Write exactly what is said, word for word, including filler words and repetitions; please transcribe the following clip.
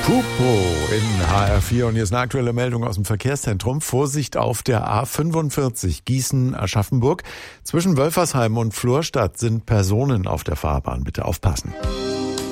Pupo in H R vier und hier ist eine aktuelle Meldung aus dem Verkehrszentrum. Vorsicht auf der A fünfundvierzig Gießen-Aschaffenburg. Zwischen Wölfersheim und Florstadt sind Personen auf der Fahrbahn. Bitte aufpassen.